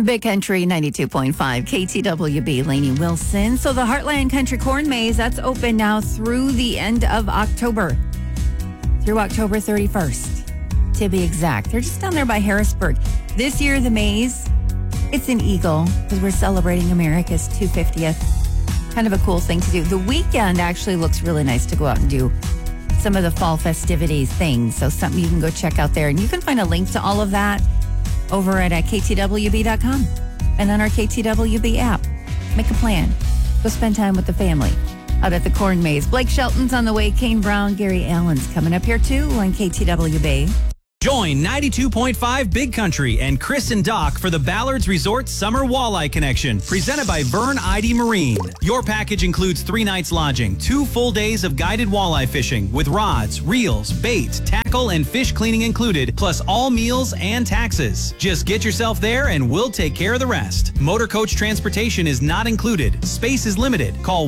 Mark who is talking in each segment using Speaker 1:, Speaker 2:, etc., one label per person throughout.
Speaker 1: Big Country 92.5 KTWB, Lainey Wilson. So the Heartland Country Corn Maze, that's open now through the end of October. Through October 31st, to be exact. They're just down there by Harrisburg. This year, the maze, it's an eagle because we're celebrating America's 250th. Kind of a cool thing to do. The weekend actually looks really nice to go out and do some of the fall festivities things. So something you can go check out there. And you can find a link to all of that over at ktwb.com and on our KTWB app. Make a plan. Go spend time with the family out at the Corn Maze. Blake Shelton's on the way. Kane Brown, Gary Allen's coming up here too on KTWB.
Speaker 2: Join 92.5 Big Country and Chris and Doc for the Ballards Resort Summer Walleye Connection, presented by Vern ID Marine. Your package includes 3 nights lodging, 2 full days of guided walleye fishing with rods, reels, bait, tackle, and fish cleaning included, plus all meals and taxes. Just get yourself there and we'll take care of the rest. Motor coach transportation is not included. Space is limited. Call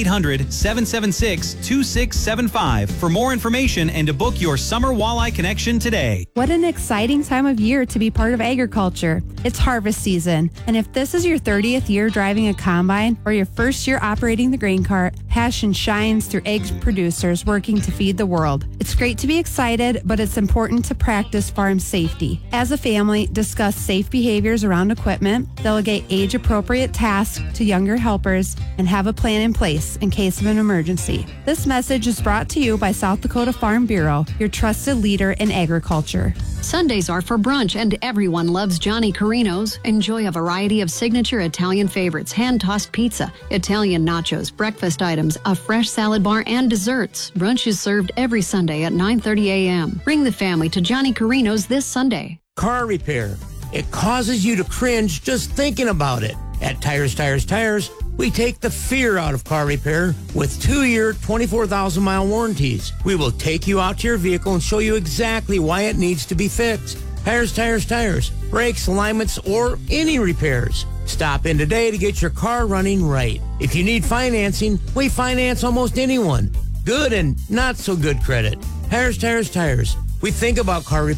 Speaker 2: 1-800-776-2675 for more information and to book your Summer Walleye Connection today.
Speaker 3: What an exciting time of year to be part of agriculture. It's harvest season, and if this is your 30th year driving a combine or your first year operating the grain cart, passion shines through egg producers working to feed the world. It's great to be excited, but it's important to practice farm safety. As a family, discuss safe behaviors around equipment, delegate age-appropriate tasks to younger helpers, and have a plan in place in case of an emergency. This message is brought to you by South Dakota Farm Bureau, your trusted leader in agriculture.
Speaker 4: Sundays are for brunch, and everyone loves Johnny Carino's. Enjoy a variety of signature Italian favorites, hand-tossed pizza, Italian nachos, breakfast items, a fresh salad bar, and desserts. Brunch is served every Sunday at 9:30 a.m. Bring the family to Johnny Carino's this Sunday.
Speaker 5: Car repair. It causes you to cringe just thinking about it. At Tires, we take the fear out of car repair with 2-year, 24,000-mile warranties. We will take you out to your vehicle and show you exactly why it needs to be fixed. Tires, brakes, alignments, or any repairs. Stop in today to get your car running right. If you need financing, we finance almost anyone. Good and not so good credit. Tires. We think about car repair.